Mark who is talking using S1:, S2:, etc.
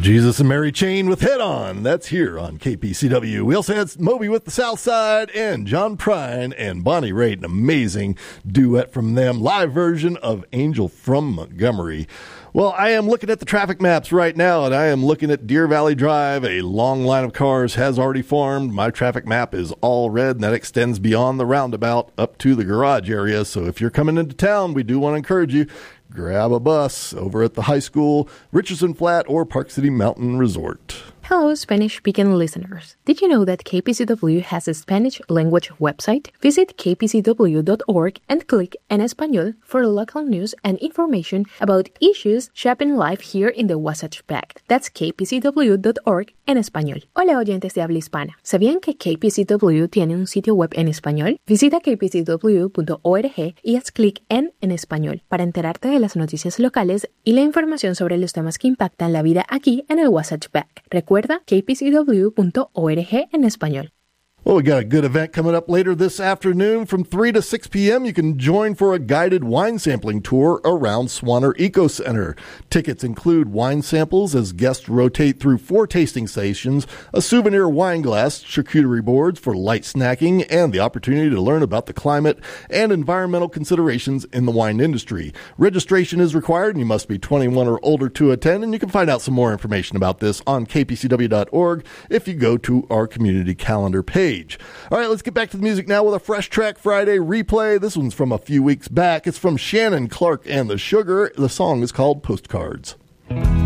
S1: Jesus and Mary Chain with Head On. That's here on KPCW. We also had Moby with the South Side and John Prine and Bonnie Raitt, an amazing duet from them, live version of Angel from Montgomery. Well, I am looking at the traffic maps right now, and I am looking at Deer Valley Drive. A long line of cars has already formed. My traffic map is all red, and that extends beyond the roundabout up to the garage area. So if you're coming into town, we do want to encourage you, grab a bus over at the high school, Richardson Flat, or Park City Mountain Resort.
S2: Hello, Spanish-speaking listeners. Did you know that KPCW has a Spanish language website? Visit kpcw.org and click En Español for local news and information about issues shaping life here in the Wasatch Back. That's kpcw.org en español. Hola, oyentes de habla hispana. ¿Sabían que KPCW tiene un sitio web en español? Visita kpcw.org y haz clic en Español para enterarte de las noticias locales y la información sobre los temas que impactan la vida aquí en el Wasatch Back. Recuerda kpcw.org en español.
S1: Well, we got a good event coming up later this afternoon from 3 to 6 p.m. You can join for a guided wine sampling tour around Swanner Eco Center. Tickets include wine samples as guests rotate through 4 tasting stations, a souvenir wine glass, charcuterie boards for light snacking, and the opportunity to learn about the climate and environmental considerations in the wine industry. Registration is required, and you must be 21 or older to attend, and you can find out some more information about this on kpcw.org if you go to our community calendar page. All right, let's get back to the music now with a Fresh Track Friday replay. This one's from a few weeks back. It's from Shannon Clark and the Sugar. The song is called Postcards.